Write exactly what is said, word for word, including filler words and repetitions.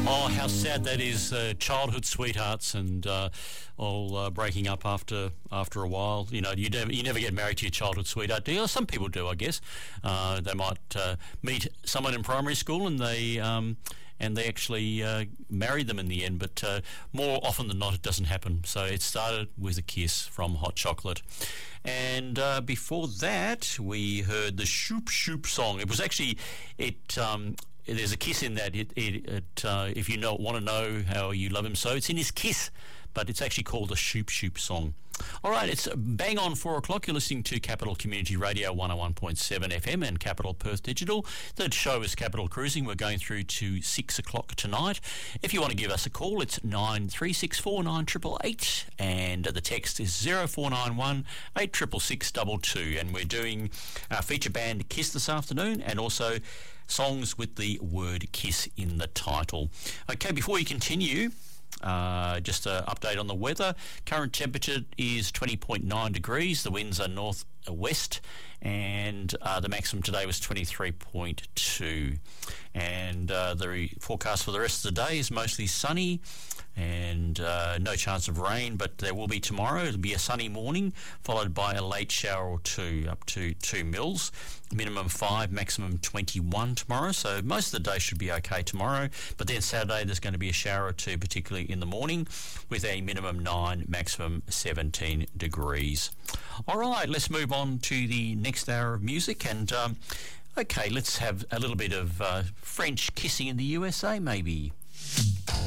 Oh, how sad that is. Uh, childhood sweethearts and uh, all uh, breaking up after after a while. You know, you never, you never get married to your childhood sweetheart, do you? Some people do, I guess. Uh, they might uh, meet someone in primary school and they um, and they actually uh, marry them in the end. But uh, more often than not, it doesn't happen. So it started with a kiss from Hot Chocolate. And uh, before that, we heard the Shoop Shoop song. It was actually, it... Um, there's a kiss in that. It, it, it uh, if you know, want to know how you love him so, it's in his kiss, but it's actually called the Shoop Shoop song. All right, it's bang on four o'clock. You're listening to Capital Community Radio one oh one point seven F M and Capital Perth Digital. The show is Capital Cruising. We're going through to six o'clock tonight. If you want to give us a call, it's nine three six four nine eight eight eight, and the text is zero four nine one eight six six six two two. And we're doing our feature band Kiss this afternoon, and also songs with the word kiss in the title. Okay, before we continue, uh, just an update on the weather. Current temperature is twenty point nine degrees. The winds are north west, and uh, the maximum today was twenty-three point two. And uh, the forecast for the rest of the day is mostly sunny and uh, no chance of rain, but there will be tomorrow. It'll be a sunny morning followed by a late shower or two, up to two mils. Minimum five, maximum twenty-one tomorrow, so most of the day should be okay tomorrow. But then Saturday there's going to be a shower or two, particularly in the morning, with a minimum nine, maximum seventeen degrees. All right, let's move on to the next hour of music, and um, okay, let's have a little bit of uh, French kissing in the U S A, maybe.